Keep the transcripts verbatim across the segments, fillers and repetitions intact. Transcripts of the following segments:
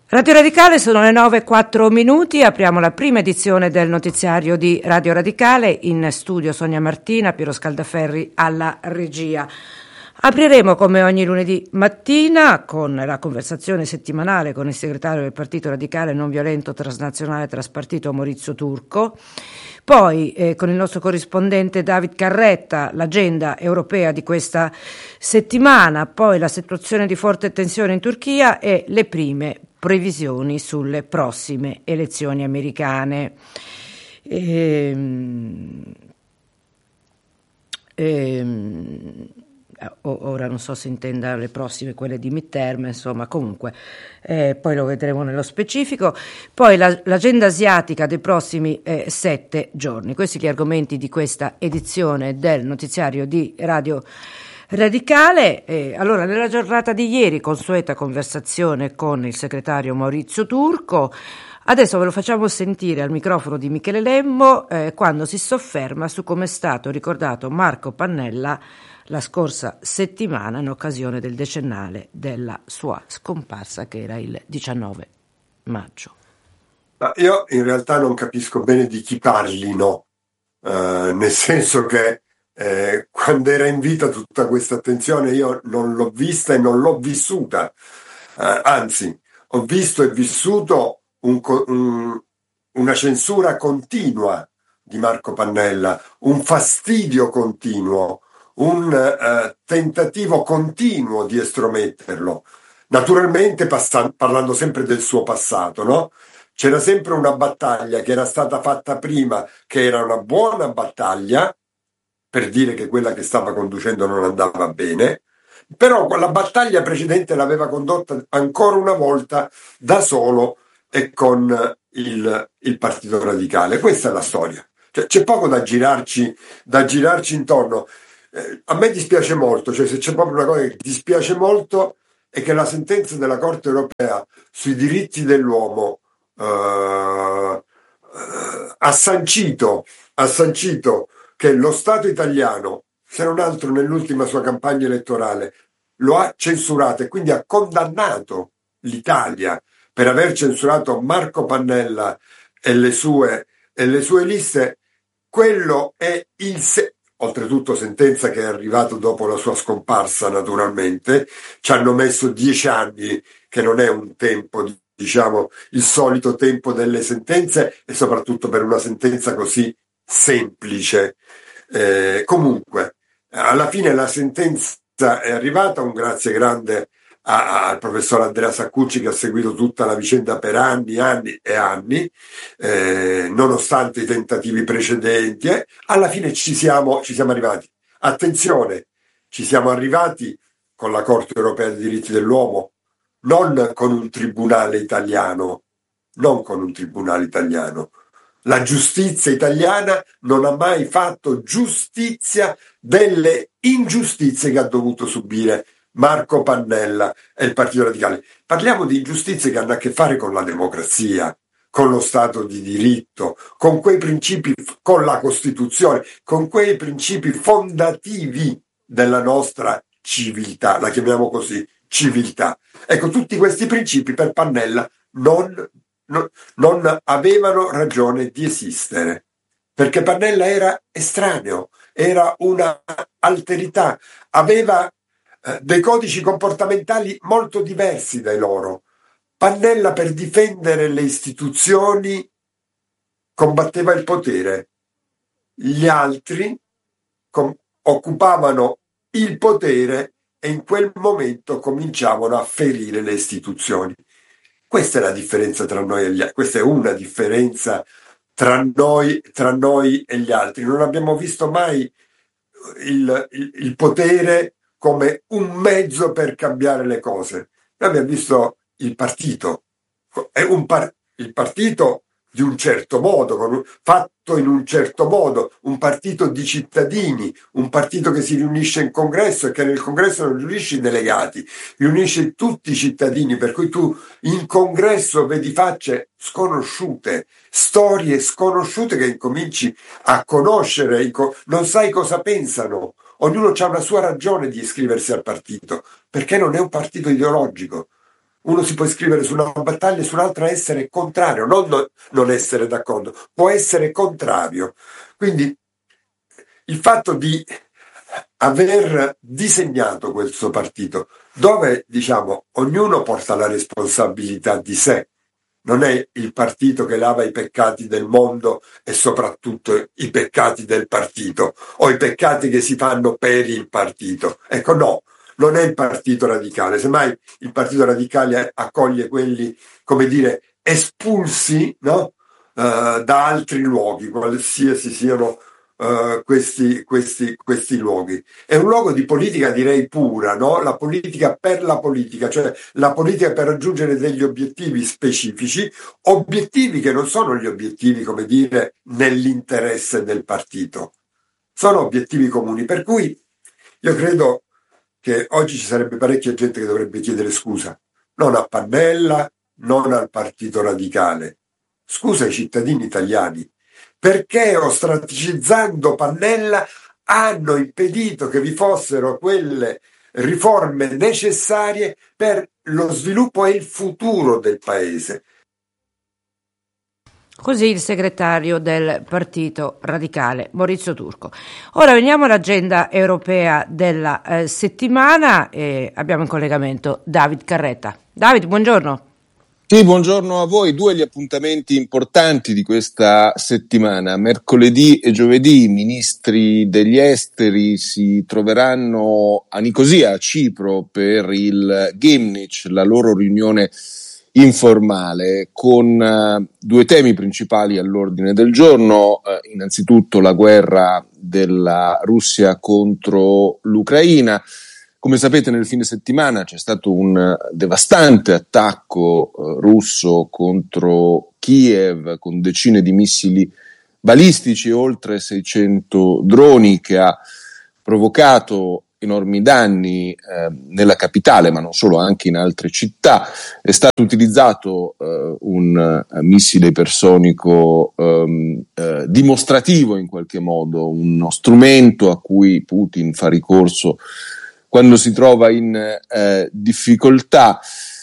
Radio Radicale, sono le nove e quattro minuti, apriamo la prima edizione del notiziario di Radio Radicale. In studio Sonia Martina, Piero Scaldaferri alla regia. Apriremo come ogni lunedì mattina con la conversazione settimanale con il segretario del Partito Radicale Non Violento Transnazionale Traspartito Maurizio Turco. Poi eh, con il nostro corrispondente David Carretta l'agenda europea di questa settimana, poi la situazione di forte tensione in Turchia e le prime previsioni sulle prossime elezioni americane. Ehm, ehm, ora non so se intenda le prossime, quelle di midterm, insomma, comunque eh, poi lo vedremo nello specifico. Poi la, l'agenda asiatica dei prossimi eh, sette giorni. Questi gli argomenti di questa edizione del notiziario di Radio Radicale. Eh, allora, nella giornata di ieri, consueta conversazione con il segretario Maurizio Turco. Adesso ve lo facciamo sentire al microfono di Michele Lemmo eh, quando si sofferma su come è stato ricordato Marco Pannella la scorsa settimana in occasione del decennale della sua scomparsa, che era il diciannove maggio. Ma io in realtà non capisco bene di chi parlino, uh, nel senso che eh, quando era in vita tutta questa attenzione io non l'ho vista e non l'ho vissuta, uh, anzi ho visto e vissuto un, un, una censura continua di Marco Pannella, un fastidio continuo, un uh, tentativo continuo di estrometterlo, naturalmente passa- parlando sempre del suo passato, no? C'era sempre una battaglia che era stata fatta prima, che era una buona battaglia, per dire che quella che stava conducendo non andava bene, però quella battaglia precedente l'aveva condotta ancora una volta da solo e con il, il Partito Radicale. Questa è la storia. Cioè, c'è poco da girarci, da girarci intorno. Eh, a me dispiace molto, cioè se c'è proprio una cosa che dispiace molto è che la sentenza della Corte Europea sui diritti dell'uomo uh, uh, ha sancito, ha sancito che lo Stato italiano, se non altro nell'ultima sua campagna elettorale, lo ha censurato e quindi ha condannato l'Italia per aver censurato Marco Pannella e le sue, e le sue liste. Quello è il se- oltretutto sentenza che è arrivata dopo la sua scomparsa, naturalmente. Ci hanno messo dieci anni, che non è un tempo, diciamo, il solito tempo delle sentenze, e soprattutto per una sentenza così semplice. Eh, comunque, alla fine la sentenza è arrivata, un grazie grande al professor Andrea Saccucci, che ha seguito tutta la vicenda per anni, anni e anni, eh, nonostante i tentativi precedenti, eh, alla fine ci siamo, ci siamo arrivati. Attenzione, ci siamo arrivati con la Corte Europea dei Diritti dell'Uomo, non con un tribunale italiano, non con un tribunale italiano. La giustizia italiana non ha mai fatto giustizia delle ingiustizie che ha dovuto subire Marco Pannella e il Partito Radicale. Parliamo di ingiustizie che hanno a che fare con la democrazia, con lo Stato di diritto, con quei principi, con la Costituzione, con quei principi fondativi della nostra civiltà, la chiamiamo così, civiltà. Ecco, tutti questi principi per Pannella non, non, non avevano ragione di esistere, perché Pannella era estraneo, era una alterità, aveva dei codici comportamentali molto diversi dai loro. Pannella, per difendere le istituzioni, combatteva il potere. Gli altri com- occupavano il potere e in quel momento cominciavano a ferire le istituzioni. Questa è la differenza tra noi e gli altri. Questa è una differenza tra noi, tra noi e gli altri. Non abbiamo visto mai il, il, il potere come un mezzo per cambiare le cose. Noi abbiamo visto il partito, è un par- il partito di un certo modo, con un, fatto in un certo modo, un partito di cittadini, un partito che si riunisce in congresso e che nel congresso non riunisce i delegati, riunisce tutti i cittadini, per cui tu in congresso vedi facce sconosciute, storie sconosciute che incominci a conoscere, non sai cosa pensano. Ognuno ha una sua ragione di iscriversi al partito, perché non è un partito ideologico. uno si può iscrivere su una battaglia e su un'altra essere contrario, non, non, non essere d'accordo, può essere contrario. Quindi il fatto di aver disegnato questo partito, dove diciamo ognuno porta la responsabilità di sé, non è il partito che lava i peccati del mondo e soprattutto i peccati del partito o i peccati che si fanno per il partito. Ecco, no, non è il partito radicale, semmai il partito radicale accoglie quelli, come dire, espulsi, no? Uh, da altri luoghi, qualsiasi siano uh, questi, questi, questi luoghi. È un luogo di politica, direi, pura, no? La politica per la politica, cioè la politica per raggiungere degli obiettivi specifici, obiettivi che non sono gli obiettivi, come dire, nell'interesse del partito, sono obiettivi comuni, per cui io credo che oggi ci sarebbe parecchia gente che dovrebbe chiedere scusa, non a Pannella, non al Partito Radicale, scusa ai cittadini italiani, perché ostraticizzando Pannella hanno impedito che vi fossero quelle riforme necessarie per lo sviluppo e il futuro del paese. Così il segretario del Partito Radicale, Maurizio Turco. Ora veniamo all'agenda europea della eh, settimana e abbiamo in collegamento David Carretta. David, buongiorno. Sì, buongiorno a voi. Due gli appuntamenti importanti di questa settimana. Mercoledì e giovedì i ministri degli esteri si troveranno a Nicosia, a Cipro, per il Gymnich, la loro riunione informale, con uh, due temi principali all'ordine del giorno. Uh, innanzitutto la guerra della Russia contro l'Ucraina. Come sapete, nel fine settimana c'è stato un devastante attacco uh, russo contro Kiev con decine di missili balistici e oltre seicento droni, che ha provocato enormi danni eh, nella capitale, ma non solo, anche in altre città. È stato utilizzato eh, un uh, missile ipersonico um, eh, dimostrativo, in qualche modo, uno strumento a cui Putin fa ricorso quando si trova in eh, difficoltà.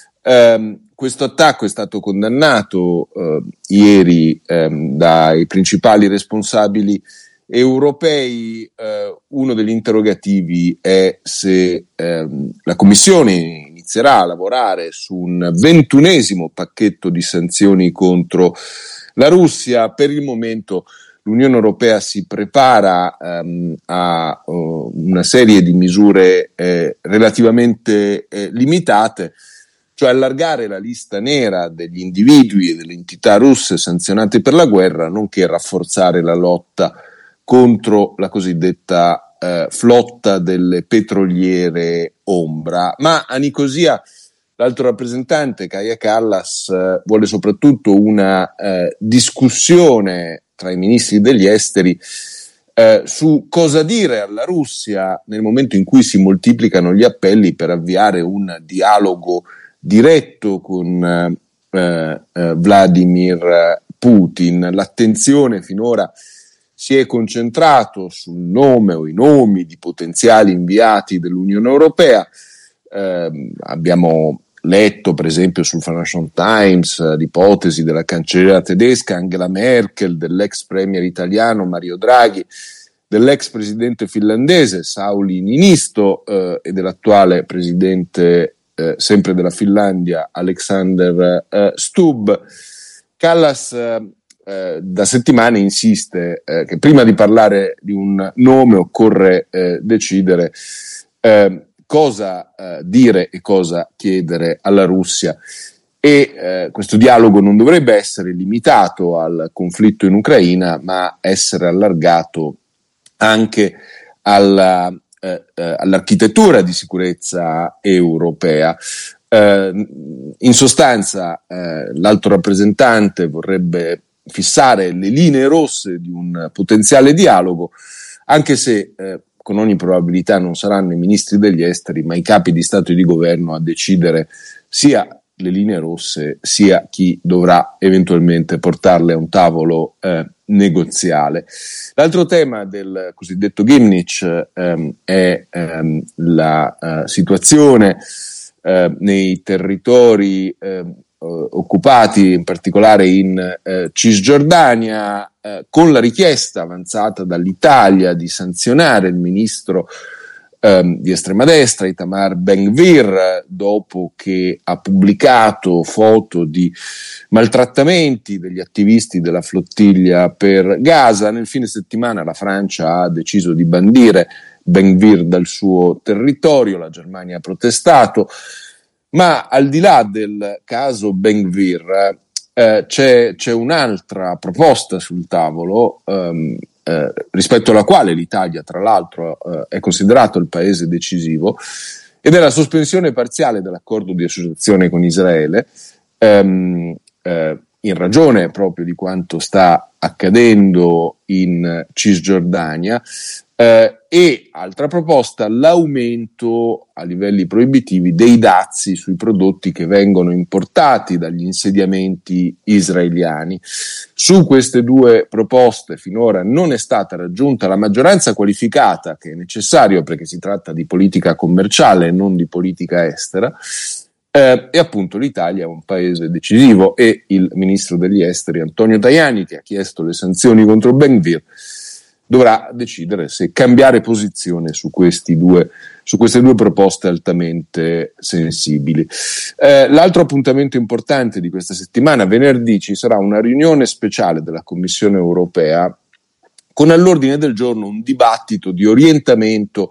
Eh, questo attacco è stato condannato eh, ieri eh, dai principali responsabili europei. Eh, uno degli interrogativi è se eh, la Commissione inizierà a lavorare su un ventunesimo pacchetto di sanzioni contro la Russia. Per il momento l'Unione Europea si prepara ehm, a uh, una serie di misure eh, relativamente eh, limitate, cioè allargare la lista nera degli individui e delle entità russe sanzionate per la guerra, nonché rafforzare la lotta contro la cosiddetta eh, flotta delle petroliere ombra. Ma a Nicosia l'alto rappresentante Kaja Kallas eh, vuole soprattutto una eh, discussione tra i ministri degli esteri eh, su cosa dire alla Russia nel momento in cui si moltiplicano gli appelli per avviare un dialogo diretto con eh, eh, Vladimir Putin. L'attenzione finora si è concentrato sul nome o i nomi di potenziali inviati dell'Unione Europea. Eh, abbiamo letto per esempio sul Financial Times eh, l'ipotesi della cancelliera tedesca Angela Merkel, dell'ex premier italiano Mario Draghi, dell'ex presidente finlandese Sauli Niinisto eh, e dell'attuale presidente eh, sempre della Finlandia Alexander eh, Stubb. Kallas eh, eh, da settimane insiste eh, che prima di parlare di un nome occorre eh, decidere eh, cosa eh, dire e cosa chiedere alla Russia, e eh, questo dialogo non dovrebbe essere limitato al conflitto in Ucraina, ma essere allargato anche alla, eh, eh, all'architettura di sicurezza europea. Eh, in sostanza eh, l'alto rappresentante vorrebbe fissare le linee rosse di un potenziale dialogo, anche se eh, con ogni probabilità non saranno i ministri degli esteri, ma i capi di Stato e di Governo a decidere sia le linee rosse, sia chi dovrà eventualmente portarle a un tavolo eh, negoziale. L'altro tema del cosiddetto Gymnich ehm, è ehm, la uh, situazione eh, nei territori eh, occupati, in particolare in eh, Cisgiordania, eh, con la richiesta avanzata dall'Italia di sanzionare il ministro eh, di estrema destra, Itamar Ben-Gvir, dopo che ha pubblicato foto di maltrattamenti degli attivisti della flottiglia per Gaza. Nel fine settimana la Francia ha deciso di bandire Ben-Gvir dal suo territorio, la Germania ha protestato. Ma al di là del caso Ben-Gvir eh, c'è, c'è un'altra proposta sul tavolo ehm, eh, rispetto alla quale l'Italia, tra l'altro, eh, è considerato il paese decisivo, ed è la sospensione parziale dell'accordo di associazione con Israele ehm, eh, in ragione proprio di quanto sta accadendo in Cisgiordania. Eh, e altra proposta, l'aumento a livelli proibitivi dei dazi sui prodotti che vengono importati dagli insediamenti israeliani. Su queste due proposte finora non è stata raggiunta la maggioranza qualificata che è necessario, perché si tratta di politica commerciale e non di politica estera. Eh, e appunto l'Italia è un paese decisivo e il ministro degli esteri Antonio Tajani, che ha chiesto le sanzioni contro Ben-Gvir, dovrà decidere se cambiare posizione su, questi due, su queste due proposte altamente sensibili. Eh, l'altro appuntamento importante di questa settimana, venerdì, ci sarà una riunione speciale della Commissione europea con all'ordine del giorno un dibattito di orientamento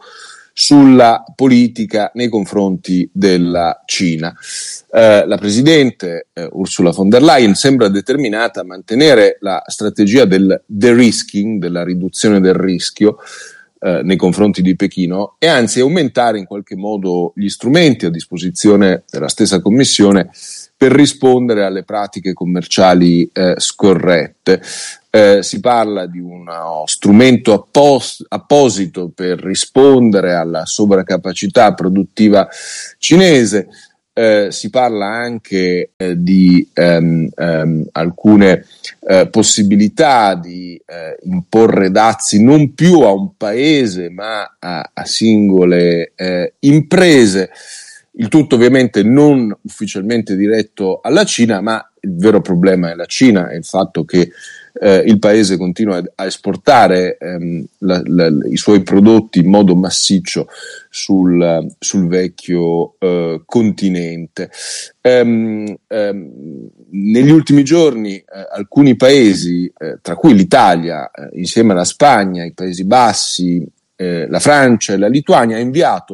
sulla politica nei confronti della Cina. Eh, la Presidente eh, Ursula von der Leyen sembra determinata a mantenere la strategia del de-risking, della riduzione del rischio eh, nei confronti di Pechino, e anzi aumentare in qualche modo gli strumenti a disposizione della stessa Commissione per rispondere alle pratiche commerciali eh, scorrette. Eh, si parla di uno strumento appos- apposito per rispondere alla sovracapacità produttiva cinese. Eh, si parla anche eh, di ehm, ehm, alcune eh, possibilità di eh, imporre dazi non più a un paese ma a, a singole eh, imprese. Il tutto ovviamente non ufficialmente diretto alla Cina, ma il vero problema è la Cina e il fatto che eh, il paese continua a esportare ehm, la, la, i suoi prodotti in modo massiccio sul, sul vecchio eh, continente. Ehm, ehm, negli ultimi giorni eh, alcuni paesi, eh, tra cui l'Italia, eh, insieme alla Spagna, i Paesi Bassi, eh, la Francia e la Lituania, ha inviato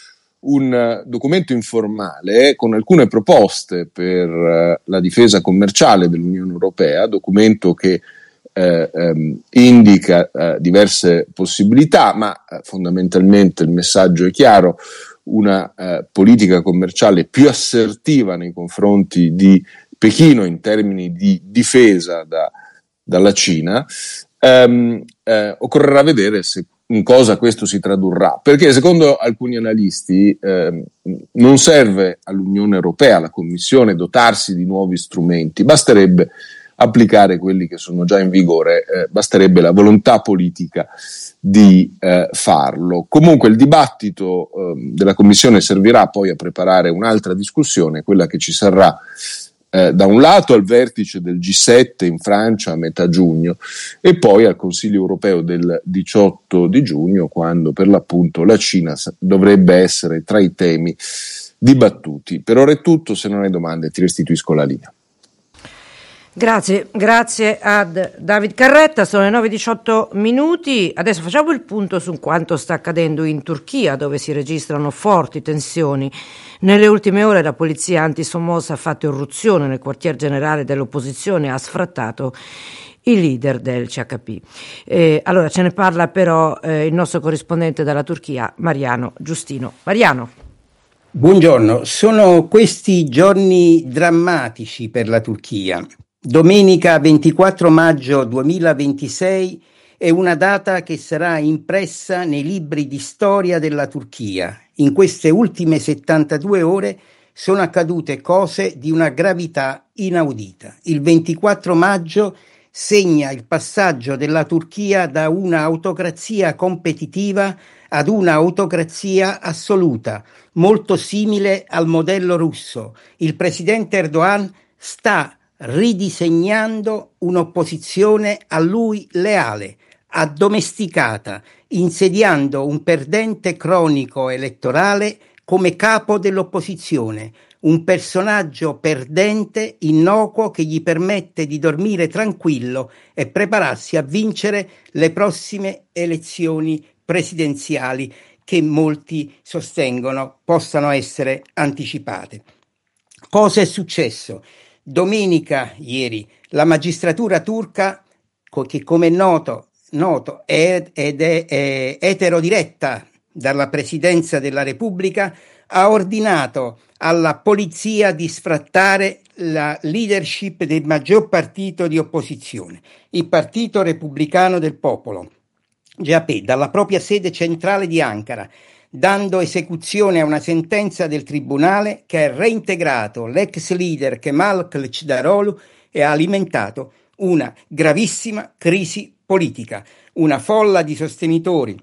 un documento informale con alcune proposte per uh, la difesa commerciale dell'Unione Europea, documento che eh, ehm, indica uh, diverse possibilità, ma uh, fondamentalmente il messaggio è chiaro: una uh, politica commerciale più assertiva nei confronti di Pechino in termini di difesa da, dalla Cina. Um, eh, occorrerà vedere se in cosa questo si tradurrà, perché secondo alcuni analisti eh, non serve all'Unione Europea, alla Commissione, dotarsi di nuovi strumenti, basterebbe applicare quelli che sono già in vigore, eh, basterebbe la volontà politica di eh, farlo. Comunque il dibattito eh, della Commissione servirà poi a preparare un'altra discussione, quella che ci sarà Eh, da un lato al vertice del G sette in Francia a metà giugno e poi al Consiglio europeo del diciotto di giugno, quando per l'appunto la Cina dovrebbe essere tra i temi dibattuti. Per ora è tutto, se non hai domande ti restituisco la linea. Grazie, grazie a David Carretta, sono le nove e diciotto minuti, adesso facciamo il punto su quanto sta accadendo in Turchia, dove si registrano forti tensioni. Nelle ultime ore la polizia anti-Somos ha fatto irruzione nel quartier generale dell'opposizione e ha sfrattato il leader del C H P. Eh, allora ce ne parla però eh, il nostro corrispondente dalla Turchia, Mariano Giustino. Mariano. Buongiorno, sono questi giorni drammatici per la Turchia. Domenica ventiquattro maggio duemilaventisei è una data che sarà impressa nei libri di storia della Turchia. In queste ultime settantadue ore sono accadute cose di una gravità inaudita. Il ventiquattro maggio segna il passaggio della Turchia da una autocrazia competitiva ad una autocrazia assoluta, molto simile al modello russo. Il presidente Erdogan sta ridisegnando un'opposizione a lui leale, addomesticata, insediando un perdente cronico elettorale come capo dell'opposizione, un personaggio perdente innocuo che gli permette di dormire tranquillo e prepararsi a vincere le prossime elezioni presidenziali che molti sostengono possano essere anticipate. Cosa è successo? Domenica, ieri, la magistratura turca, che come è noto, noto è, ed è, è eterodiretta dalla Presidenza della Repubblica, ha ordinato alla polizia di sfrattare la leadership del maggior partito di opposizione, il Partito Repubblicano del Popolo, G A P, dalla propria sede centrale di Ankara, dando esecuzione a una sentenza del tribunale che ha reintegrato l'ex leader Kemal Kılıçdaroğlu e ha alimentato una gravissima crisi politica, una folla di sostenitori,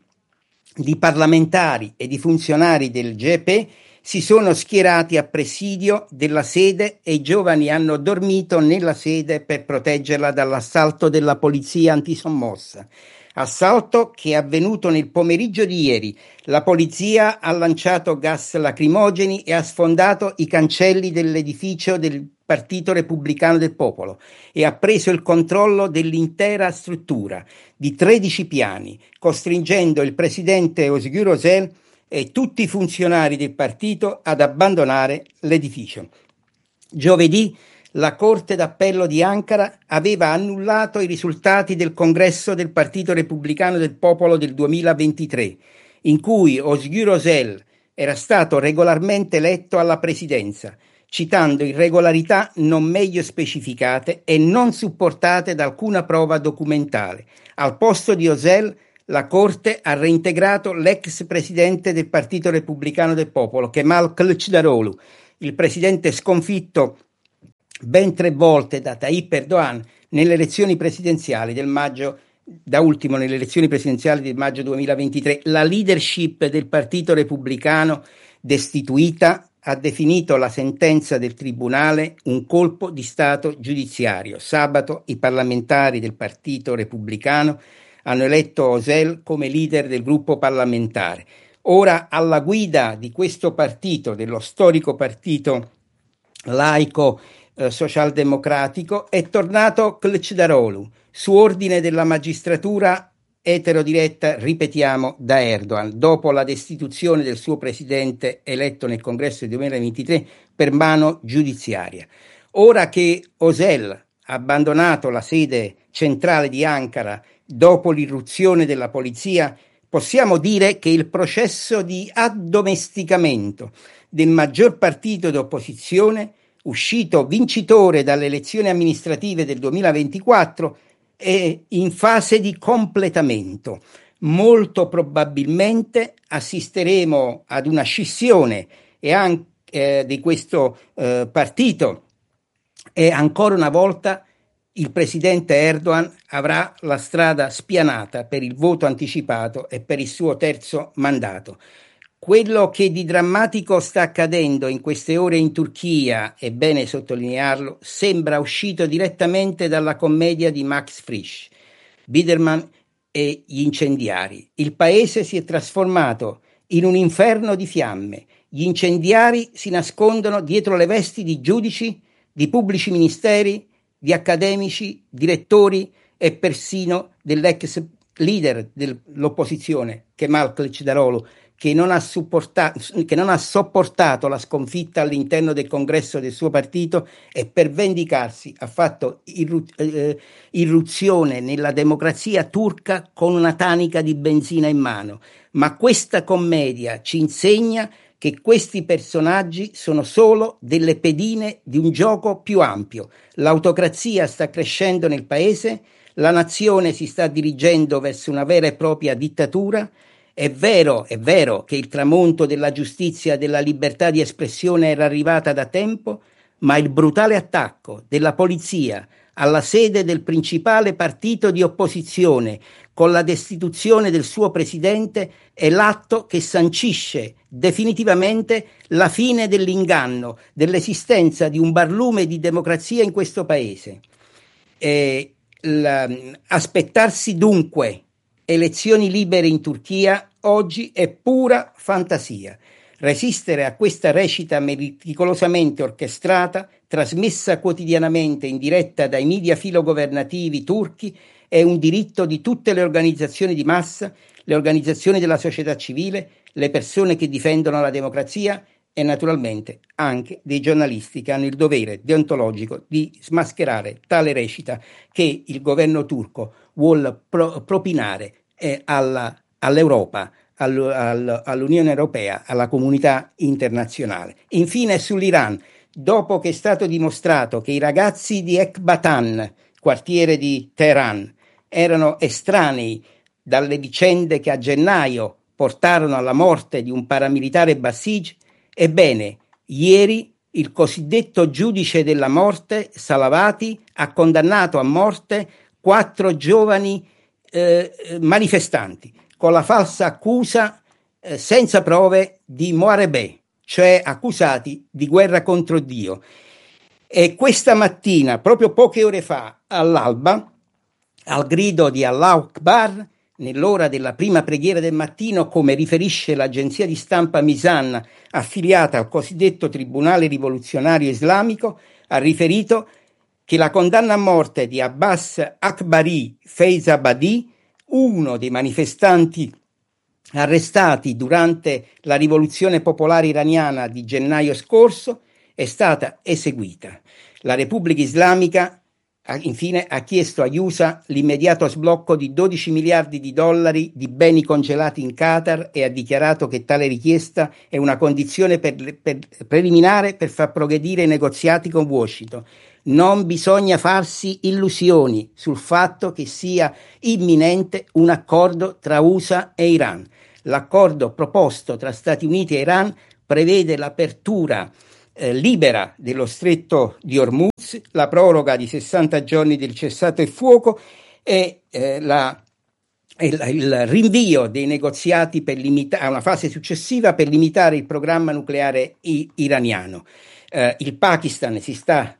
di parlamentari e di funzionari del G E P si sono schierati a presidio della sede e i giovani hanno dormito nella sede per proteggerla dall'assalto della polizia antisommossa. Assalto che è avvenuto nel pomeriggio di ieri. La polizia ha lanciato gas lacrimogeni e ha sfondato i cancelli dell'edificio del Partito Repubblicano del Popolo e ha preso il controllo dell'intera struttura di tredici piani, costringendo il presidente Özgür Özel e tutti i funzionari del partito ad abbandonare l'edificio. Giovedì la Corte d'Appello di Ankara aveva annullato i risultati del congresso del Partito Repubblicano del Popolo del duemilaventitré, in cui Özgür Özel era stato regolarmente eletto alla presidenza, citando irregolarità non meglio specificate e non supportate da alcuna prova documentale. Al posto di Özel, la Corte ha reintegrato l'ex presidente del Partito Repubblicano del Popolo, Kemal Kılıçdaroğlu, il presidente sconfitto ben tre volte da Tayyip Erdogan nelle elezioni presidenziali del maggio, da ultimo nelle elezioni presidenziali del maggio duemilaventitré. La leadership del Partito Repubblicano destituita ha definito la sentenza del tribunale un colpo di Stato giudiziario. Sabato i parlamentari del Partito Repubblicano hanno eletto Özel come leader del gruppo parlamentare. Ora alla guida di questo partito, dello storico partito laico eh, socialdemocratico, è tornato Kılıçdaroğlu, su ordine della magistratura eterodiretta, ripetiamo, da Erdogan, dopo la destituzione del suo presidente eletto nel congresso del duemilaventitré per mano giudiziaria. Ora che Özel ha abbandonato la sede centrale di Ankara dopo l'irruzione della polizia, possiamo dire che il processo di addomesticamento del maggior partito d'opposizione, uscito vincitore dalle elezioni amministrative del duemilaventiquattro, è in fase di completamento. Molto probabilmente assisteremo ad una scissione e anche, eh, di questo eh, partito e ancora una volta il presidente Erdogan avrà la strada spianata per il voto anticipato e per il suo terzo mandato. Quello che di drammatico sta accadendo in queste ore in Turchia, è bene sottolinearlo, sembra uscito direttamente dalla commedia di Max Frisch, Biderman e gli incendiari. Il paese si è trasformato in un inferno di fiamme. Gli incendiari si nascondono dietro le vesti di giudici, di pubblici ministeri, di accademici, direttori e persino dell'ex leader dell'opposizione, Kemal Kılıçdaroğlu, che non ha supportato, che non ha sopportato la sconfitta all'interno del congresso del suo partito e per vendicarsi ha fatto irru- eh, irruzione nella democrazia turca con una tanica di benzina in mano. Ma questa commedia ci insegna che questi personaggi sono solo delle pedine di un gioco più ampio. L'autocrazia sta crescendo nel paese, la nazione si sta dirigendo verso una vera e propria dittatura. È vero, è vero che il tramonto della giustizia e della libertà di espressione era arrivata da tempo, ma il brutale attacco della polizia alla sede del principale partito di opposizione con la destituzione del suo presidente è l'atto che sancisce definitivamente la fine dell'inganno, dell'esistenza di un barlume di democrazia in questo paese. Eh, la, aspettarsi dunque elezioni libere in Turchia oggi è pura fantasia. Resistere a questa recita meticolosamente orchestrata, trasmessa quotidianamente in diretta dai media filogovernativi turchi, è un diritto di tutte le organizzazioni di massa, le organizzazioni della società civile, le persone che difendono la democrazia e naturalmente anche dei giornalisti che hanno il dovere deontologico di smascherare tale recita che il governo turco vuole pro- propinare eh, alla, all'Europa, all, all, all'Unione Europea, alla comunità internazionale. Infine sull'Iran, dopo che è stato dimostrato che i ragazzi di Ekbatan, quartiere di Teheran, erano estranei dalle vicende che a gennaio portarono alla morte di un paramilitare Basij, ebbene, ieri il cosiddetto giudice della morte, Salavati, ha condannato a morte quattro giovani eh, manifestanti con la falsa accusa eh, senza prove di Muharebe, cioè accusati di guerra contro Dio. E questa mattina, proprio poche ore fa, all'alba, al grido di Allahu Akbar, nell'ora della prima preghiera del mattino, come riferisce l'agenzia di stampa Misan, affiliata al cosiddetto Tribunale Rivoluzionario Islamico, ha riferito che la condanna a morte di Abbas Akbari Feizabadi, uno dei manifestanti arrestati durante la rivoluzione popolare iraniana di gennaio scorso, è stata eseguita. La Repubblica Islamica infine ha chiesto agli U S A l'immediato sblocco di dodici miliardi di dollari di beni congelati in Qatar e ha dichiarato che tale richiesta è una condizione per, per, preliminare per far progredire i negoziati con Washington. Non bisogna farsi illusioni sul fatto che sia imminente un accordo tra U S A e Iran. L'accordo proposto tra Stati Uniti e Iran prevede l'apertura eh, libera dello stretto di Hormuz, la proroga di sessanta giorni del cessate il fuoco e eh, la, il, il rinvio dei negoziati per limita- a una fase successiva per limitare il programma nucleare i- iraniano. Eh, il Pakistan si sta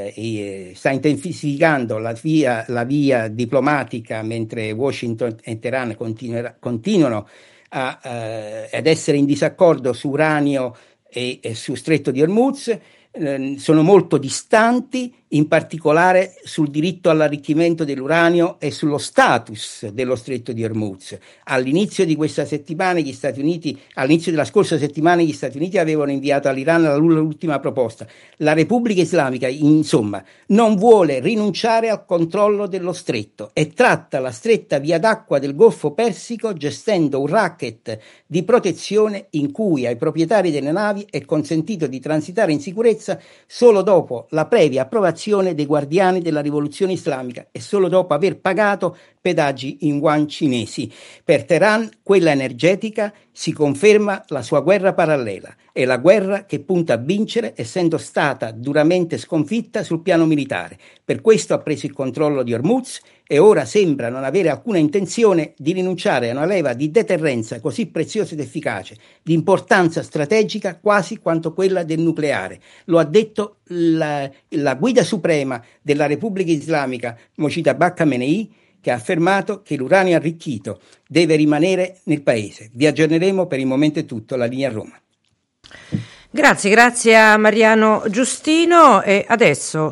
Eh, sta intensificando la via, la via diplomatica, mentre Washington e Teheran continuano a, eh, ad essere in disaccordo su uranio e, e su stretto di Hormuz. Eh, sono molto distanti, in particolare sul diritto all'arricchimento dell'uranio e sullo status dello stretto di Hormuz. All'inizio di questa settimana gli Stati Uniti, all'inizio della scorsa settimana gli Stati Uniti avevano inviato all'Iran l'ultima proposta. La Repubblica Islamica, insomma, non vuole rinunciare al controllo dello stretto e tratta la stretta via d'acqua del Golfo Persico gestendo un racket di protezione in cui ai proprietari delle navi è consentito di transitare in sicurezza solo dopo la previa approvazione dei guardiani della rivoluzione islamica e solo dopo aver pagato pedaggi in yuan cinesi. Per Teheran, quella energetica, si conferma la sua guerra parallela. È la guerra che punta a vincere, essendo stata duramente sconfitta sul piano militare. Per questo ha preso il controllo di Hormuz e ora sembra non avere alcuna intenzione di rinunciare a una leva di deterrenza così preziosa ed efficace, di importanza strategica quasi quanto quella del nucleare. Lo ha detto la, la guida suprema della Repubblica Islamica, Mojtaba Khamenei, che ha affermato che l'uranio arricchito deve rimanere nel paese. Vi aggiorneremo, per il momento è tutto, la linea a Roma. Grazie, grazie a Mariano Giustino e adesso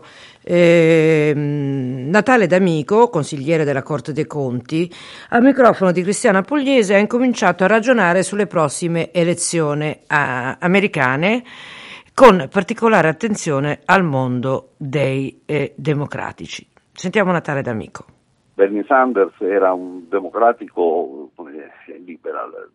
eh, Natale D'Amico, consigliere della Corte dei Conti, al microfono di Cristiana Pugliese ha incominciato a ragionare sulle prossime elezioni eh, americane con particolare attenzione al mondo dei eh, democratici. Sentiamo Natale D'Amico. Bernie Sanders era un democratico come dire, liberal.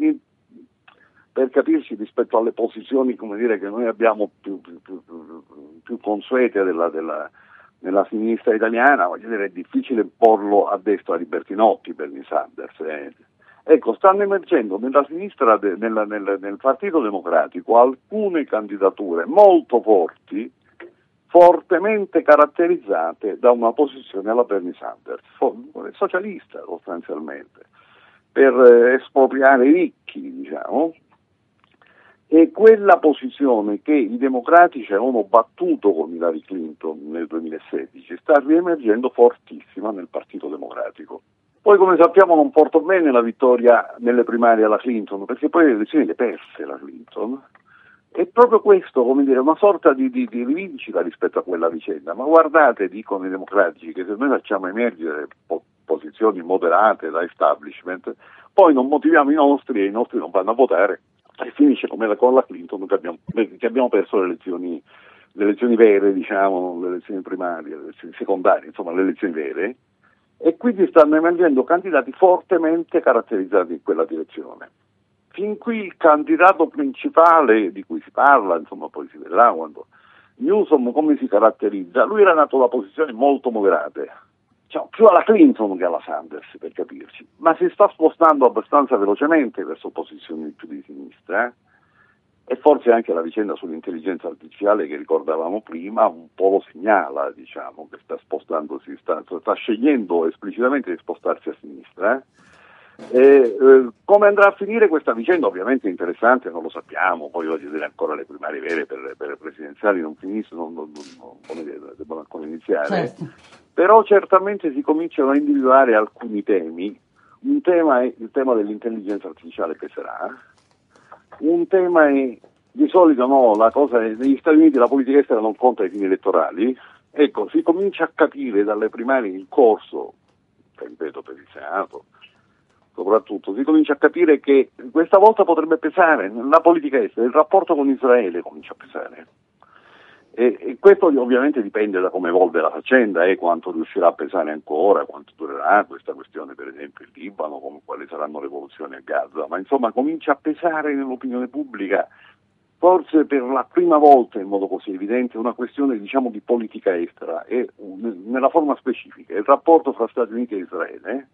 Per capirci, rispetto alle posizioni come dire, che noi abbiamo più, più, più, più consuete della, della, della sinistra italiana, voglio dire, è difficile porlo a destra di Bertinotti, Bernie Sanders. Eh. Ecco, stanno emergendo nella sinistra, nella, nel, nel Partito Democratico, alcune candidature molto forti fortemente caratterizzate da una posizione alla Bernie Sanders, socialista sostanzialmente, per espropriare i ricchi, diciamo, e quella posizione che i democratici avevano battuto con Hillary Clinton nel duemilasedici sta riemergendo fortissima nel Partito Democratico. Poi, come sappiamo, non portò bene la vittoria nelle primarie alla Clinton, perché poi le elezioni le perse la Clinton. È proprio questo, come dire, una sorta di, di, di rivincita rispetto a quella vicenda. Ma guardate, dicono i democratici, che se noi facciamo emergere po- posizioni moderate da establishment, poi non motiviamo i nostri e i nostri non vanno a votare, e finisce come con la Clinton, che abbiamo, che abbiamo perso le elezioni, le elezioni vere, diciamo, le elezioni primarie, le elezioni secondarie, insomma le elezioni vere, e quindi stanno emergendo candidati fortemente caratterizzati in quella direzione. Fin qui il candidato principale di cui si parla, insomma poi si vedrà quando, Newsom, come si caratterizza? Lui era nato da posizioni molto moderate, cioè, più alla Clinton che alla Sanders, per capirci, ma si sta spostando abbastanza velocemente verso posizioni più di sinistra, eh? E forse anche la vicenda sull'intelligenza artificiale che ricordavamo prima un po' lo segnala, diciamo, che sta spostandosi, sta, sta scegliendo esplicitamente di spostarsi a sinistra, eh? E, eh, come andrà a finire questa vicenda ovviamente è interessante, non lo sappiamo, poi voglio dire ancora le primarie vere per, per le presidenziali non finiscono, non, non, non, come dire, devono ancora iniziare, certo. Però certamente si cominciano a individuare alcuni temi. Un tema è il tema dell'intelligenza artificiale, che sarà un tema è, di solito no, la cosa è, negli Stati Uniti la politica estera non conta ai fini elettorali, ecco, si comincia a capire dalle primarie in corso, ripeto, per il Senato soprattutto, si comincia a capire che questa volta potrebbe pesare la politica estera, il rapporto con Israele comincia a pesare. E, e questo ovviamente dipende da come evolve la faccenda e eh, quanto riuscirà a pesare ancora, quanto durerà questa questione, per esempio il Libano, come, quali saranno le evoluzioni a Gaza, ma insomma comincia a pesare nell'opinione pubblica, forse per la prima volta in modo così evidente, una questione, diciamo, di politica estera e nella forma specifica, il rapporto fra Stati Uniti e Israele, eh,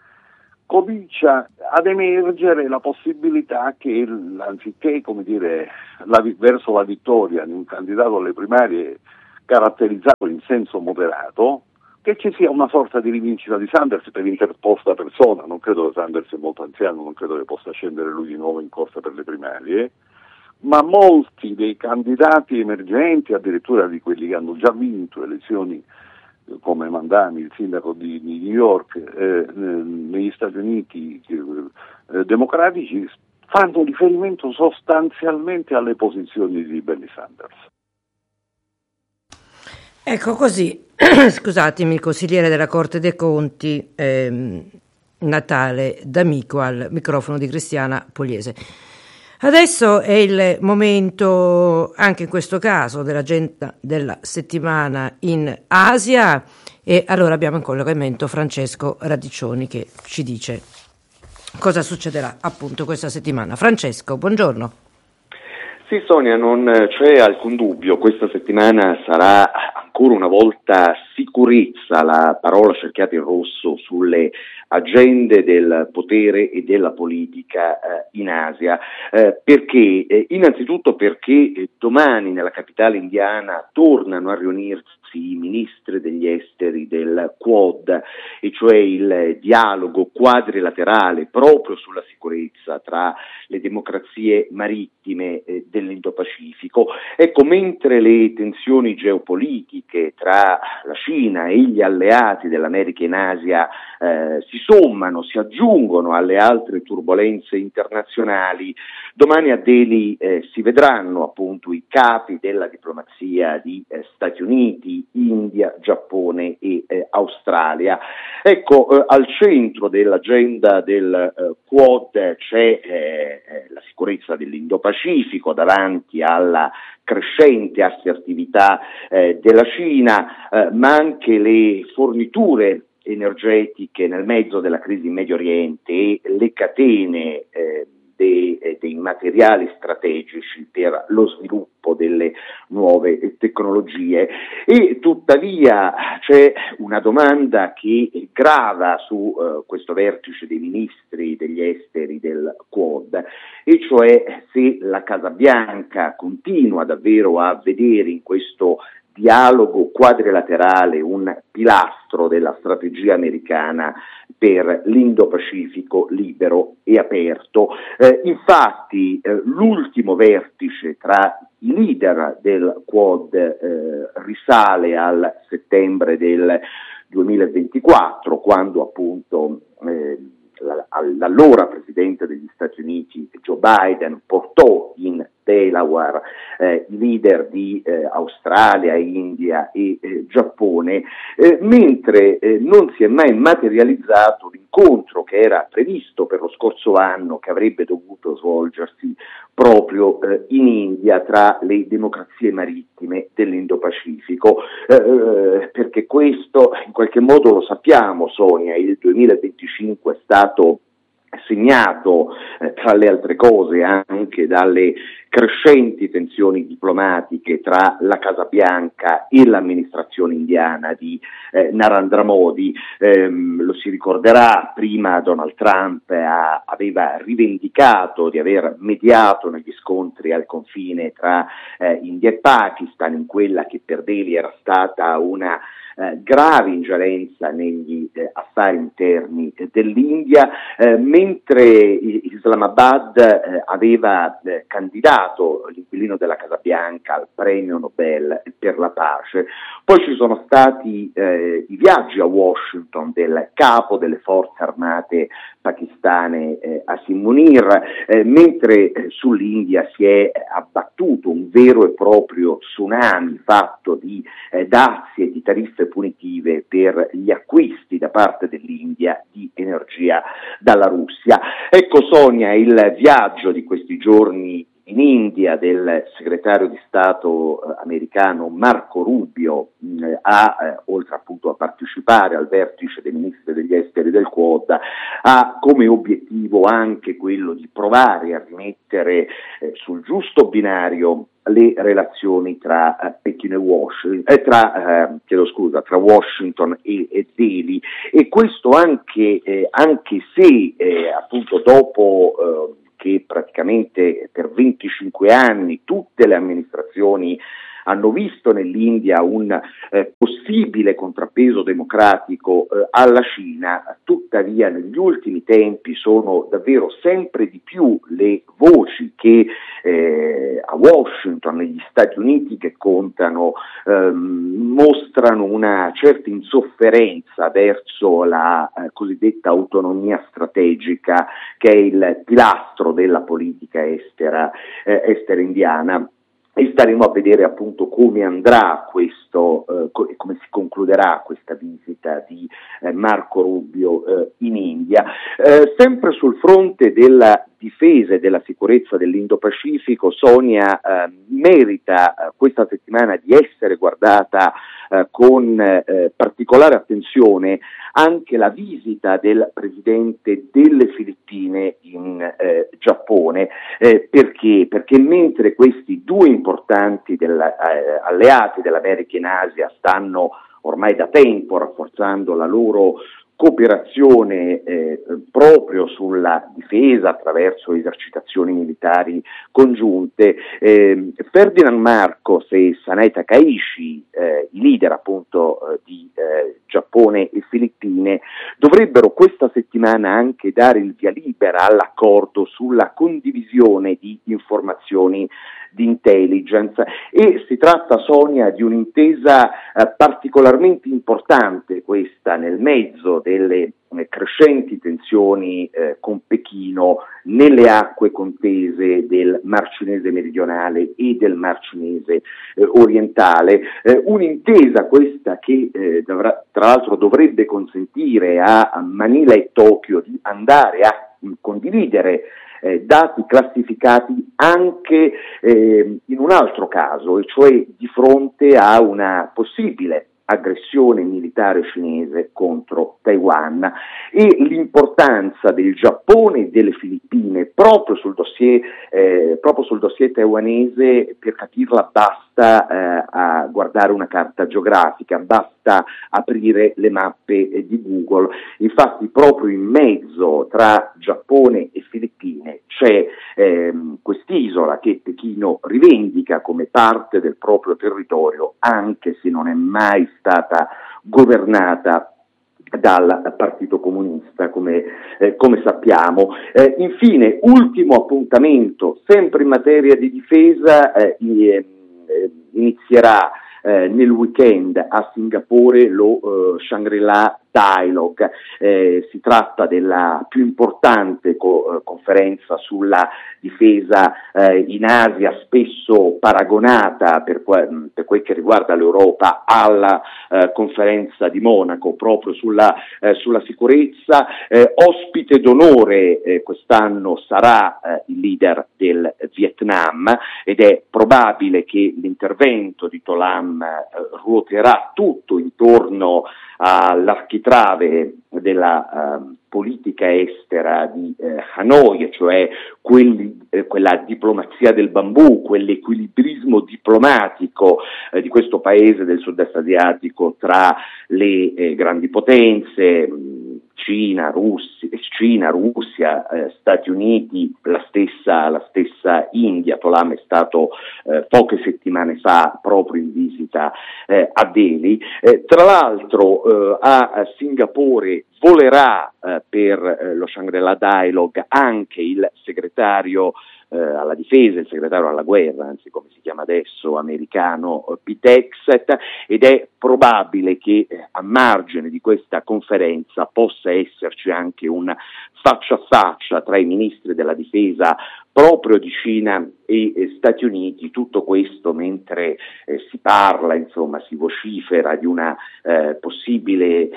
comincia ad emergere la possibilità che, anziché, come dire, la, verso la vittoria di un candidato alle primarie caratterizzato in senso moderato, che ci sia una sorta di rivincita di Sanders per interposta persona. Non credo che Sanders sia molto anziano, non credo che possa scendere lui di nuovo in corsa per le primarie, ma molti dei candidati emergenti, addirittura di quelli che hanno già vinto elezioni come Mandani, il sindaco di, di New York, eh, negli Stati Uniti eh, democratici, fanno riferimento sostanzialmente alle posizioni di Bernie Sanders. Ecco così, scusatemi, il consigliere della Corte dei Conti, ehm, Natale D'Amico, al microfono di Cristiana Pugliese. Adesso è il momento, anche in questo caso, dell'agenda della settimana in Asia, e allora abbiamo in collegamento Francesco Radiccioni che ci dice cosa succederà appunto questa settimana. Francesco, buongiorno. Sì, Sonia, non c'è alcun dubbio, questa settimana sarà ancora una volta sicurezza la parola cerchiata in rosso sulle agende del potere e della politica eh, in Asia. Eh, perché? Eh, innanzitutto perché eh, domani nella capitale indiana tornano a riunirsi i ministri degli esteri del Quad, e cioè il dialogo quadrilaterale proprio sulla sicurezza tra le democrazie marittime eh, dell'Indo-Pacifico. Ecco, mentre le tensioni geopolitiche tra la Cina e gli alleati dell'America in Asia eh, si sommano, si aggiungono alle altre turbolenze internazionali, domani a Delhi eh, si vedranno appunto i capi della diplomazia di eh, Stati Uniti, India, Giappone e eh, Australia. Ecco, eh, al centro dell'agenda del eh, Quad c'è eh, la sicurezza dell'Indo-Pacifico davanti alla crescente assertività eh, della Cina, eh, ma anche le forniture energetiche nel mezzo della crisi in Medio Oriente e le catene eh, dei, dei materiali strategici per lo sviluppo delle nuove tecnologie. E tuttavia c'è una domanda che grava su uh, questo vertice dei ministri degli esteri del Quad, e cioè se la Casa Bianca continua davvero a vedere in questo dialogo quadrilaterale un pilastro della strategia americana per l'Indo-Pacifico libero e aperto. Eh, infatti eh, l'ultimo vertice tra i leader del Quad eh, risale al settembre del duemilaventiquattro, quando appunto eh, l'allora presidente degli Stati Uniti Joe Biden portò in Delaware eh, i leader di eh, Australia, India e eh, Giappone, eh, mentre eh, non si è mai materializzato l'incontro che era previsto per lo scorso anno, che avrebbe dovuto svolgersi proprio eh, in India tra le democrazie marittime dell'Indo-Pacifico, eh, perché questo in qualche modo lo sappiamo, Sonia, il duemilaventicinque è stato segnato eh, tra le altre cose anche dalle crescenti tensioni diplomatiche tra la Casa Bianca e l'amministrazione indiana di eh, Narendra Modi. Ehm, lo si ricorderà, prima Donald Trump ha, aveva rivendicato di aver mediato negli scontri al confine tra eh, India e Pakistan, in quella che per Delhi era stata una Eh, grave ingerenza negli eh, affari interni eh, dell'India, eh, mentre Islamabad eh, aveva eh, candidato l'inquilino della Casa Bianca al premio Nobel per la pace. Poi ci sono stati eh, i viaggi a Washington del capo delle forze armate pakistane eh, Asim Munir, eh, mentre eh, sull'India si è abbattuto un vero e proprio tsunami fatto di eh, dazi e di tariffe punitive per gli acquisti da parte dell'India di energia dalla Russia. Ecco, Sonia, il viaggio di questi giorni in India del segretario di Stato eh, americano Marco Rubio mh, ha, eh, oltre appunto a partecipare al vertice dei ministri degli esteri del Quad, ha come obiettivo anche quello di provare a rimettere eh, sul giusto binario le relazioni tra eh, Pechino e Washington, eh, tra, eh, chiedo scusa, tra Washington e, e Delhi, e questo anche, eh, anche se eh, appunto dopo eh, che praticamente per venticinque anni tutte le amministrazioni hanno visto nell'India un eh, possibile contrappeso democratico eh, alla Cina, tuttavia negli ultimi tempi sono davvero sempre di più le voci che eh, a Washington, negli Stati Uniti, che contano, ehm, mostrano una certa insofferenza verso la eh, cosiddetta autonomia strategica, che è il pilastro della politica estera, eh, estera indiana. E staremo a vedere appunto come andrà questo, eh, co- come si concluderà questa visita di eh, Marco Rubio eh, in India. Eh, sempre sul fronte della difesa e della sicurezza dell'Indo-Pacifico, Sonia, eh, merita eh, questa settimana di essere guardata eh, con eh, particolare attenzione anche la visita del presidente delle Filippine in eh, Giappone. Eh, perché? Perché mentre questi due importanti della, eh, alleati dell'America in Asia stanno ormai da tempo rafforzando la loro cooperazione eh, proprio sulla difesa attraverso esercitazioni militari congiunte, eh, Ferdinand Marcos e Sanai Takaichi, eh, i leader appunto eh, di eh, Giappone e Filippine, dovrebbero questa settimana anche dare il via libera all'accordo sulla condivisione di informazioni di intelligence, e si tratta, Sonia, di un'intesa eh, particolarmente importante, questa nel mezzo delle eh, crescenti tensioni eh, con Pechino nelle acque contese del Mar Cinese meridionale e del Mar Cinese eh, orientale, eh, un'intesa questa che eh, dovrà, tra l'altro dovrebbe consentire a, a Manila e Tokyo di andare a mh, condividere Eh, dati classificati anche eh, in un altro caso, e cioè di fronte a una possibile aggressione militare cinese contro Taiwan, e l'importanza del Giappone e delle Filippine proprio sul dossier, eh, proprio sul dossier taiwanese, per capirla, basta basta eh, a guardare una carta geografica, basta aprire le mappe eh, di Google. Infatti proprio in mezzo tra Giappone e Filippine c'è ehm, quest'isola che Pechino rivendica come parte del proprio territorio, anche se non è mai stata governata dal Partito Comunista, come, eh, come sappiamo. Eh, infine, ultimo appuntamento, sempre in materia di difesa, eh, eh, inizierà eh, nel weekend a Singapore lo eh, Shangri-La Dialogue. Eh, si tratta della più importante co- conferenza sulla difesa eh, in Asia, spesso paragonata per, que- per quel che riguarda l'Europa alla eh, conferenza di Monaco proprio sulla, eh, sulla sicurezza. Eh, ospite d'onore eh, quest'anno sarà eh, il leader del Vietnam, ed è probabile che l'intervento di Tholam eh, ruoterà tutto intorno all'architrave della uh, politica estera di eh, Hanoi, cioè quelli, eh, quella diplomazia del bambù, quell'equilibrismo diplomatico eh, di questo paese del sud-est asiatico tra le eh, grandi potenze, Cina, Russia, Cina, Russia eh, Stati Uniti, la stessa, la stessa India. Tholam è stato eh, poche settimane fa proprio in visita eh, a Delhi. Eh, tra l'altro eh, a Singapore volerà eh, per eh, lo Shangri-La Dialogue anche il segretario eh, alla difesa, il segretario alla guerra, anzi come si chiama adesso, americano Pete Hegseth, ed è probabile che eh, a margine di questa conferenza possa esserci anche un faccia a faccia tra i ministri della difesa proprio di Cina e eh, Stati Uniti. Tutto questo mentre eh, si parla, insomma, si vocifera di una eh, possibile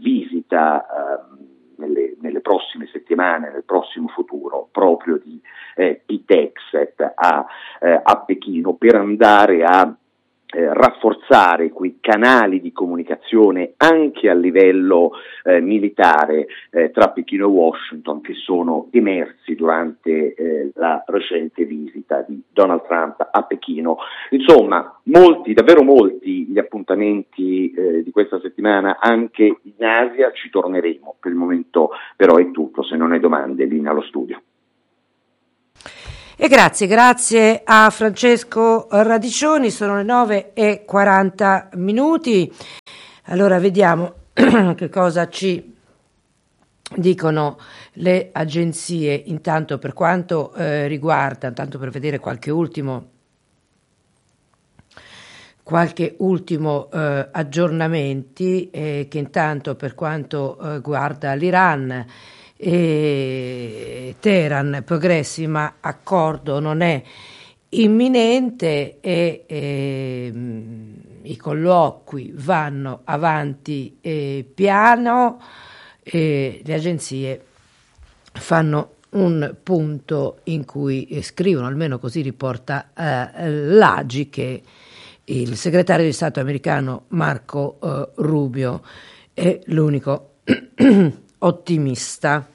visita eh, nelle, nelle prossime settimane, nel prossimo futuro, proprio di eh, Pete Hegseth a, eh, a Pechino, per andare a Eh, rafforzare quei canali di comunicazione anche a livello eh, militare eh, tra Pechino e Washington, che sono emersi durante eh, la recente visita di Donald Trump a Pechino. Insomma, molti, davvero molti gli appuntamenti eh, di questa settimana anche in Asia. Ci torneremo. Per il momento però è tutto, se non hai domande, linea allo studio. E grazie, grazie a Francesco Radiccioni. Sono le nove e quaranta minuti. Allora vediamo che cosa ci dicono le agenzie. Intanto per quanto eh, riguarda, intanto per vedere qualche ultimo qualche ultimo eh, aggiornamenti, eh, che intanto per quanto eh, riguarda l'Iran e Teheran progressi, ma accordo non è imminente e eh, i colloqui vanno avanti eh, piano. E le agenzie fanno un punto in cui eh, scrivono, almeno così riporta eh, l'A G I, che il segretario di Stato americano Marco eh, Rubio è l'unico ottimista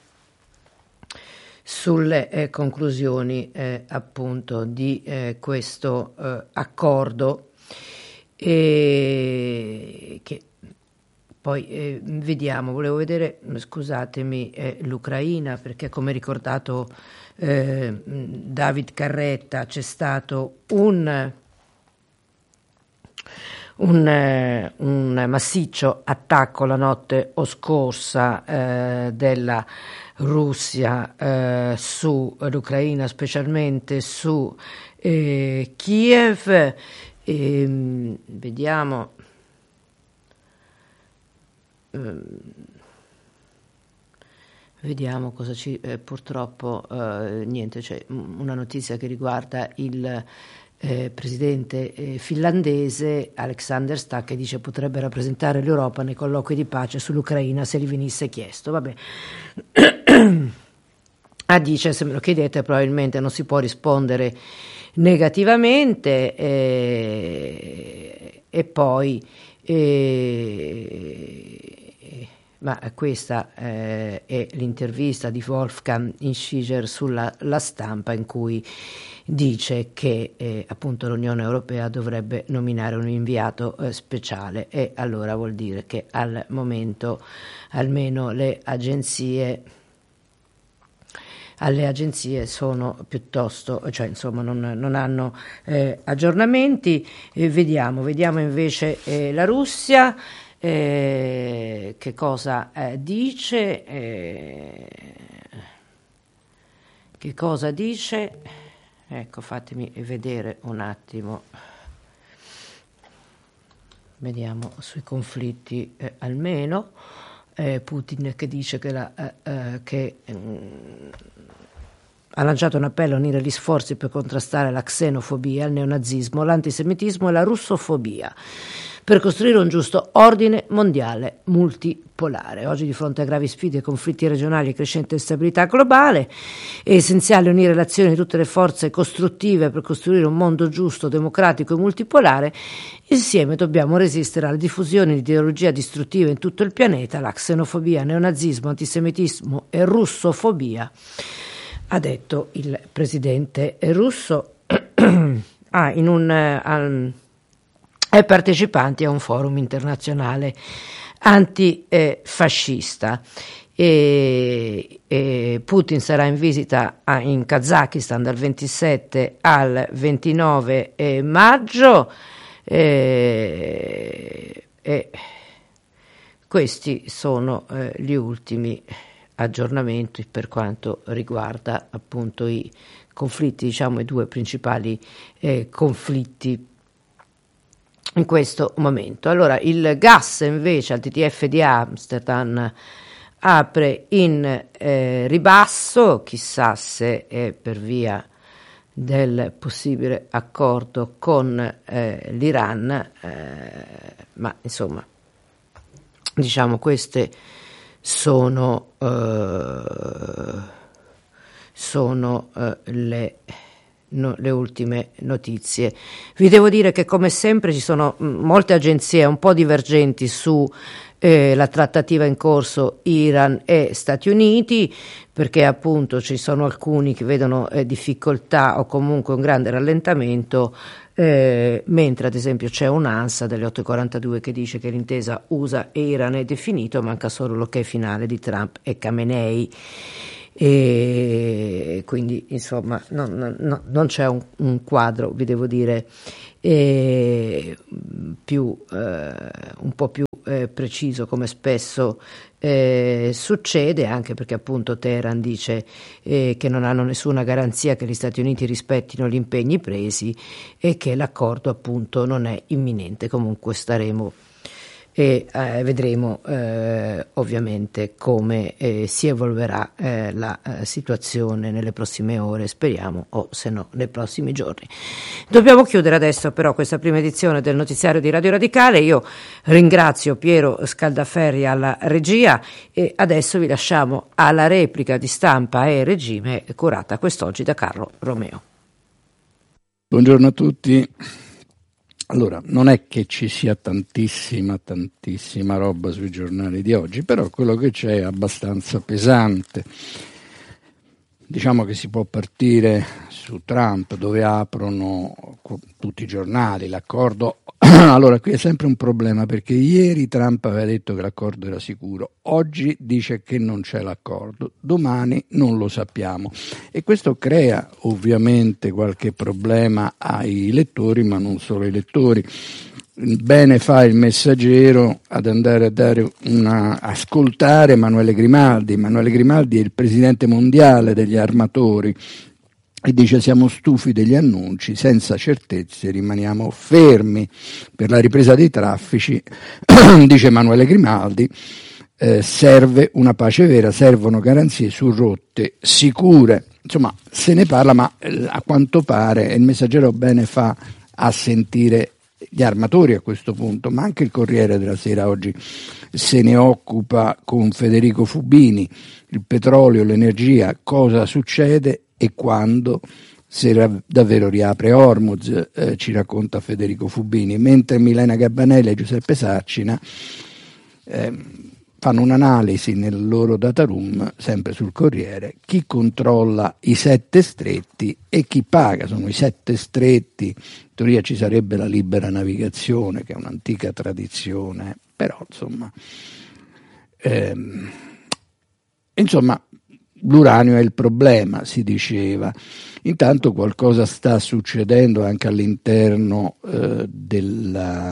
sulle eh, conclusioni eh, appunto di eh, questo eh, accordo, e che poi eh, vediamo. Volevo vedere, scusatemi, eh, l'Ucraina, perché come ricordato eh, David Carretta, c'è stato un Un, eh, un massiccio attacco la notte scorsa eh, della Russia eh, sull'Ucraina, specialmente su eh, Kiev. E, vediamo. Eh, vediamo cosa ci eh, purtroppo eh, niente, c'è una notizia che riguarda il Eh, presidente eh, finlandese Alexander Stubb, che dice potrebbe rappresentare l'Europa nei colloqui di pace sull'Ucraina se gli venisse chiesto. Vabbè. Ah, dice, se me lo chiedete probabilmente non si può rispondere negativamente. eh, e poi eh, Ma questa eh, è l'intervista di Wolfgang Ischinger sulla La Stampa, in cui dice che eh, appunto l'Unione Europea dovrebbe nominare un inviato eh, speciale, e allora vuol dire che al momento almeno le agenzie alle agenzie sono piuttosto, cioè insomma non, non hanno eh, aggiornamenti. Eh, vediamo, vediamo invece eh, la Russia. Eh, che cosa eh, dice eh, che cosa dice ecco, fatemi vedere un attimo, vediamo sui conflitti eh, almeno eh, Putin che dice che, la, eh, eh, che mm, ha lanciato un appello a unire gli sforzi per contrastare la xenofobia, il neonazismo, l'antisemitismo e la russofobia, per costruire un giusto ordine mondiale multipolare. Oggi, di fronte a gravi sfide e conflitti regionali e crescente instabilità globale, è essenziale unire le azioni di tutte le forze costruttive per costruire un mondo giusto, democratico e multipolare. Insieme dobbiamo resistere alla diffusione di ideologia distruttiva in tutto il pianeta, la xenofobia, neonazismo, antisemitismo e russofobia, ha detto il presidente russo ah, in un... Um, ai partecipanti a un forum internazionale antifascista. E, e Putin sarà in visita a, in Kazakistan dal ventisette al ventinove maggio e, e questi sono eh, gli ultimi aggiornamenti per quanto riguarda appunto i conflitti, diciamo i due principali eh, conflitti in questo momento. Allora, il gas invece al T T F di Amsterdam apre in eh, ribasso, chissà se è per via del possibile accordo con eh, l'Iran, eh, ma insomma, diciamo queste sono, eh, sono eh, le... No, le ultime notizie. Vi devo dire che come sempre ci sono mh, molte agenzie un po' divergenti su eh, la trattativa in corso Iran e Stati Uniti, perché appunto ci sono alcuni che vedono eh, difficoltà o comunque un grande rallentamento, eh, mentre ad esempio c'è un'ANSA delle otto e quarantadue che dice che l'intesa U S A e Iran è definito, manca solo l'ok finale di Trump e Khamenei. E quindi insomma non, non, non c'è un, un quadro, vi devo dire, eh, più, eh, un po' più eh, preciso, come spesso eh, succede, anche perché appunto Teheran dice eh, che non hanno nessuna garanzia che gli Stati Uniti rispettino gli impegni presi e che l'accordo appunto non è imminente. Comunque staremo e eh, vedremo eh, ovviamente come eh, si evolverà eh, la eh, situazione nelle prossime ore, speriamo, o se no nei prossimi giorni. Dobbiamo chiudere adesso però questa prima edizione del notiziario di Radio Radicale. Io ringrazio Piero Scaldaferri alla regia e adesso vi lasciamo alla replica di Stampa e Regime curata quest'oggi da Carlo Romeo. Buongiorno a tutti. Allora, non è che ci sia tantissima, tantissima roba sui giornali di oggi, però quello che c'è è abbastanza pesante. Diciamo che si può partire su Trump, dove aprono tutti i giornali l'accordo. Allora, qui è sempre un problema, perché ieri Trump aveva detto che l'accordo era sicuro, oggi dice che non c'è l'accordo, domani non lo sappiamo. E questo crea ovviamente qualche problema ai lettori, ma non solo ai lettori. Bene fa il Messaggero ad andare a dare una, ascoltare Emanuele Grimaldi. Emanuele Grimaldi è il presidente mondiale degli armatori e dice: siamo stufi degli annunci, senza certezze rimaniamo fermi per la ripresa dei traffici. Dice Emanuele Grimaldi, eh, serve una pace vera, servono garanzie su rotte sicure. Insomma, se ne parla, ma eh, a quanto pare il Messaggero bene fa a sentire gli armatori a questo punto, ma anche il Corriere della Sera oggi se ne occupa con Federico Fubini. Il petrolio, l'energia, cosa succede e quando, se davvero riapre Hormuz, eh, ci racconta Federico Fubini, mentre Milena Gabanelli e Giuseppe Saccina eh, fanno un'analisi nel loro data room, sempre sul Corriere, chi controlla i sette stretti e chi paga. Sono i sette stretti, in teoria ci sarebbe la libera navigazione, che è un'antica tradizione, però insomma, ehm, insomma l'uranio è il problema, si diceva. Intanto qualcosa sta succedendo anche all'interno eh, della...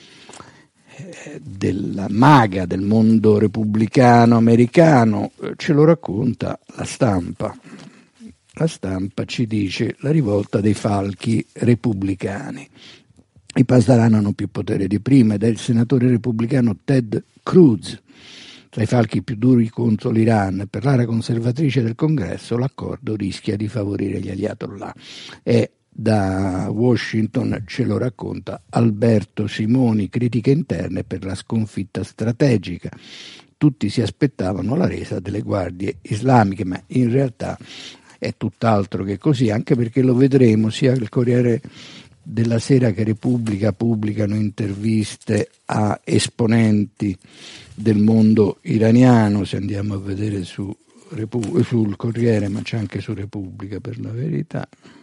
della maga del mondo repubblicano americano, ce lo racconta la Stampa. La Stampa ci dice: la rivolta dei falchi repubblicani. I Pasdaran hanno più potere di prima ed è il senatore repubblicano Ted Cruz tra i falchi più duri contro l'Iran. Per l'area conservatrice del Congresso l'accordo rischia di favorire gli ayatollah. È da Washington, ce lo racconta Alberto Simoni, critiche interne per la sconfitta strategica. Tutti si aspettavano la resa delle guardie islamiche, ma in realtà è tutt'altro che così, anche perché lo vedremo, sia il Corriere della Sera che Repubblica pubblicano interviste a esponenti del mondo iraniano. Se andiamo a vedere su Repu- sul Corriere, ma c'è anche su Repubblica per la verità,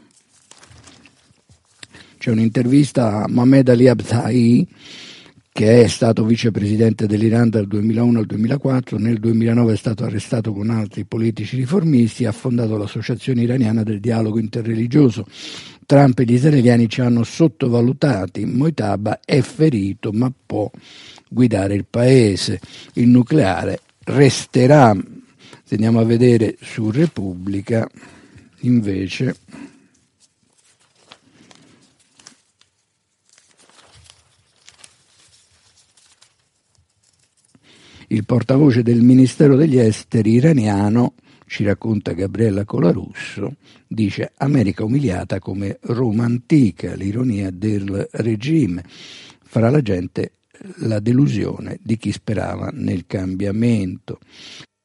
c'è un'intervista a Mohammed Ali Abtahi, che è stato vicepresidente dell'Iran dal duemilauno al duemilaquattro, nel duemilanove è stato arrestato con altri politici riformisti, ha fondato l'Associazione Iraniana del Dialogo Interreligioso. Trump e gli israeliani ci hanno sottovalutati, Mojtaba è ferito ma può guidare il paese, il nucleare resterà. Se andiamo a vedere su Repubblica, invece, il portavoce del Ministero degli Esteri iraniano, ci racconta Gabriella Colarusso, dice: America umiliata come Roma antica, l'ironia del regime. Fra la gente la delusione di chi sperava nel cambiamento.